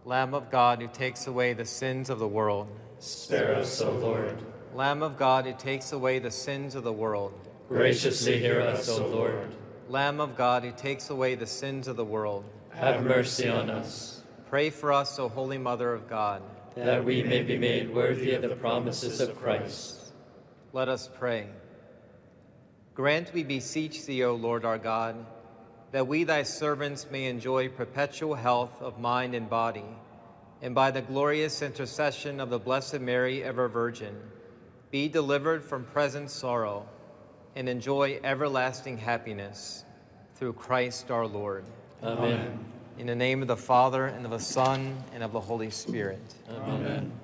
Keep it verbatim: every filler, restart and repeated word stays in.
Lamb of God, who takes away the sins of the world. Spare us, O Lord. Lamb of God, who takes away the sins of the world. Graciously hear us, O Lord. Lamb of God, who takes away the sins of the world. Have mercy on us, Pray for us, O Holy Mother of God. that we may be made worthy of the promises of Christ. Let us pray. Grant, we beseech thee, O Lord our God, that we thy servants may enjoy perpetual health of mind and body, and by the glorious intercession of the Blessed Mary, ever Virgin, be delivered from present sorrow and enjoy everlasting happiness through Christ our Lord. Amen. In the name of the Father, and of the Son, and of the Holy Spirit. Amen.